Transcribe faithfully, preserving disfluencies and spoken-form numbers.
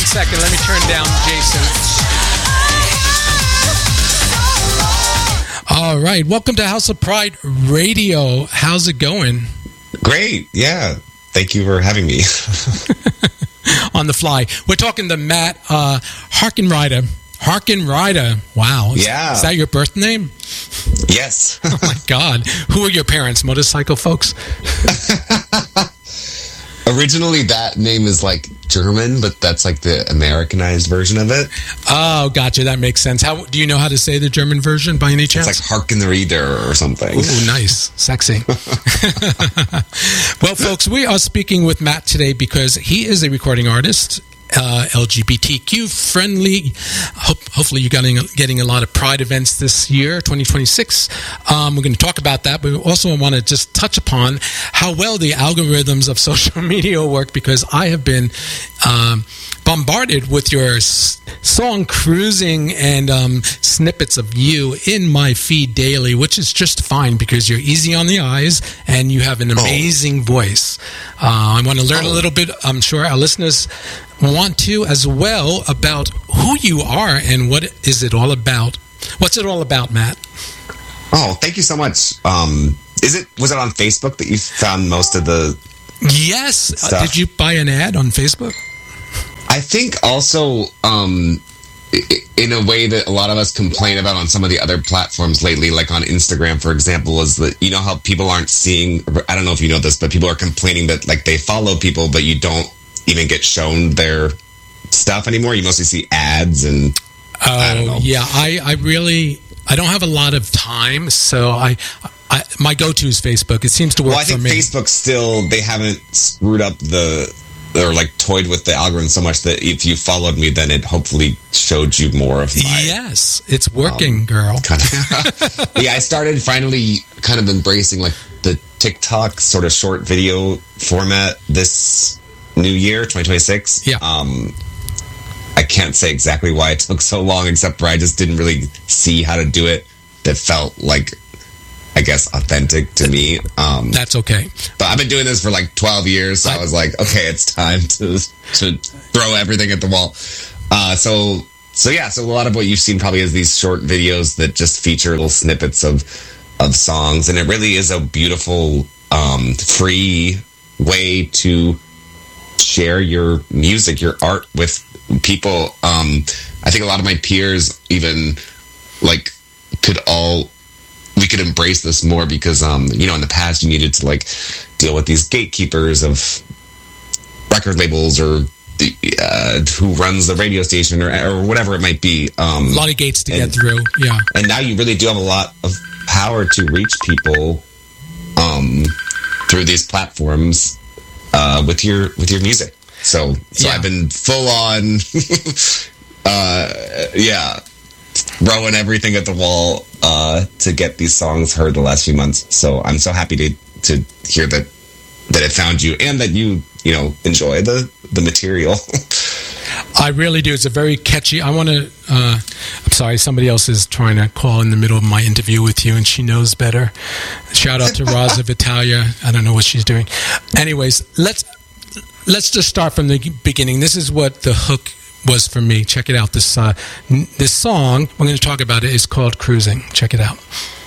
second. Let me turn down Jason. All right. Welcome to House of Pride Radio. How's it going? Great. Yeah. Thank you for having me. On the fly. We're talking to Matt uh, Harkenrider. Harkenrider. Wow. Is, yeah. Is that your birth name? Yes. Oh, my God. Who are your parents? Motorcycle folks? Originally, that name is like German, but that's like the Americanized version of it. Oh, gotcha. That makes sense. How do you know how to say the German version by any chance? It's like Harkenrider or something. Ooh, nice. Sexy. Well, folks, we are speaking with Matt today because he is a recording artist, uh, L G B T Q friendly. Hope, hopefully you're getting, getting a lot of Pride events this year, twenty twenty-six. Um, we're going to talk about that, but we also want to just touch upon how well the algorithms of social media work, because I have been um, bombarded with your s- song Cruising and um, snippets of you in my feed daily, which is just fine because you're easy on the eyes and you have an amazing oh. voice. Uh, I want to learn oh. a little bit. I'm sure our listeners want to as well about who you are and what is it all about. What's it all about, Matt? Oh, thank you so much. Um, is it was it on Facebook that you found most of the Yes. Uh, did you buy an ad on Facebook? I think also um, in a way that a lot of us complain about on some of the other platforms lately, like on Instagram, for example, is that, you know, how people aren't seeing, I don't know if you know this, but people are complaining that like they follow people, but you don't even get shown their stuff anymore. You mostly see ads and oh, I don't know. Yeah, I, I really, I don't have a lot of time, so I, I my go-to is Facebook. It seems to work for me. Well, I think for me. Facebook still, they haven't screwed up the, or like toyed with the algorithm so much that if you followed me, then it hopefully showed you more of my... Yes, it's working, um, girl. Kind of. Yeah, I started finally kind of embracing like the TikTok sort of short video format this new year, twenty twenty-six. Yeah. Um, I can't say exactly why it took so long, except for I just didn't really see how to do it that felt like, I guess, authentic to me. Um, That's okay. But I've been doing this for like twelve years, so I, I was like, okay, it's time to to throw everything at the wall. Uh, so, so yeah, so a lot of what you've seen probably is these short videos that just feature little snippets of of songs, and it really is a beautiful, um, free way to share your music, your art with people. Um, I think a lot of my peers even like could all, we could embrace this more because, um, you know, in the past you needed to like deal with these gatekeepers of record labels or the, uh, who runs the radio station or, or whatever it might be. Um, a lot of gates to and, get through. Yeah. And now you really do have a lot of power to reach people um, through these platforms uh, with your with your music. So, so yeah. I've been full on, uh, yeah, throwing everything at the wall uh, to get these songs heard the last few months. So I'm so happy to to hear that that it found you and that you you know enjoy the the material. I really do. It's a very catchy. I want to. Uh, I'm sorry, somebody else is trying to call in the middle of my interview with you, and she knows better. Shout out to Raza Vitalia. I don't know what she's doing. Anyways, let's let's just start from the beginning. This is what the hook was for me. Check it out. This uh, this song we're going to talk about it is called "Cruising." Check it out.